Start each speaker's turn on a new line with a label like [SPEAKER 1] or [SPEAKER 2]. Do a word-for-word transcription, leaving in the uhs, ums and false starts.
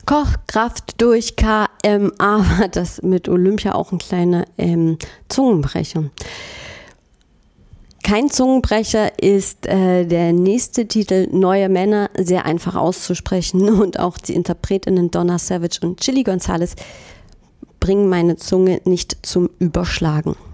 [SPEAKER 1] Kochkraft durch K M A war das mit Olympia auch ein kleiner ähm, Zungenbrecher. Kein Zungenbrecher ist äh, der nächste Titel, Neue Männer, sehr einfach auszusprechen und auch die Interpretinnen Donna Savage und Chilly Gonzalez bringen meine Zunge nicht zum Überschlagen.